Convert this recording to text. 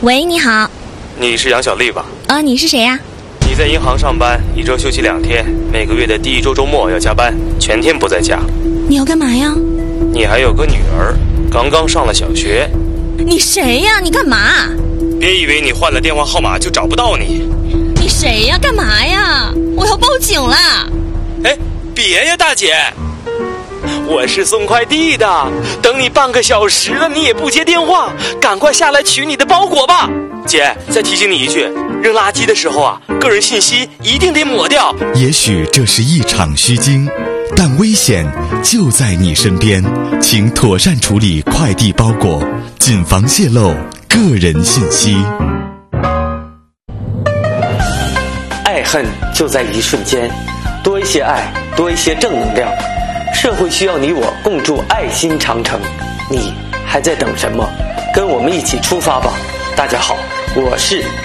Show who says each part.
Speaker 1: 喂，你好。
Speaker 2: 你是杨小丽吧？
Speaker 1: 你是谁呀？
Speaker 2: 你在银行上班，1周休息2天，每个月的第1周周末要加班，全天不在家。
Speaker 1: 你要干嘛呀？
Speaker 2: 你还有个女儿，刚刚上了小学。
Speaker 1: 你谁呀？你干嘛？
Speaker 2: 别以为你换了电话号码就找不到你。
Speaker 1: 你谁呀？干嘛呀？我要报警了。
Speaker 2: 哎，别呀，大姐，我是送快递的，等你半个小时了，你也不接电话，赶快下来取你的包裹吧。姐，再提醒你一句，扔垃圾的时候啊，个人信息一定得抹掉。
Speaker 3: 也许这是一场虚惊，但危险就在你身边，请妥善处理快递包裹，谨防泄露个人信息。
Speaker 4: 爱恨就在一瞬间，多一些爱，多一些正能量，社会需要你我共筑爱心长城。你还在等什么？跟我们一起出发吧。大家好，我是